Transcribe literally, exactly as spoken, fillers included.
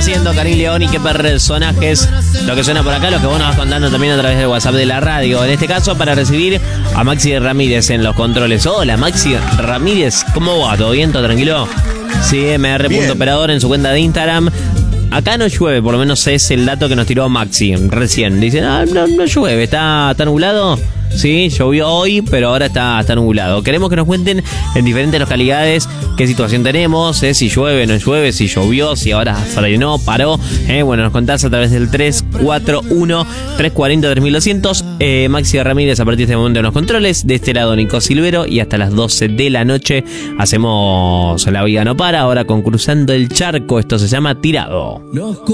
haciendo, Karim León, y qué personajes. Lo que suena por acá, lo que vos nos vas contando también a través del WhatsApp de la radio. En este caso, para recibir a Maxi Ramírez en los controles. Hola, Maxi Ramírez, ¿cómo va? ¿Todo bien? ¿Todo tranquilo? Sí, M R Operador en su cuenta de Instagram. Acá no llueve, por lo menos es el dato que nos tiró Maxi recién. Dice, ah, no, no llueve, ¿está, está nublado? Sí, llovió hoy, pero ahora está, está nublado. Queremos que nos cuenten en diferentes localidades qué situación tenemos, eh, si llueve, no llueve, si llovió, si ahora frenó, paró. Eh, bueno, nos contás a través del tres cuatro uno, tres cuatro cero, tres mil doscientos. Eh, Maxi Ramírez a partir de este momento en los controles. De este lado, Nico Silvero. Y hasta las doce de la noche hacemos La Vida No Para. Ahora con Cruzando el Charco. Esto se llama Tirado.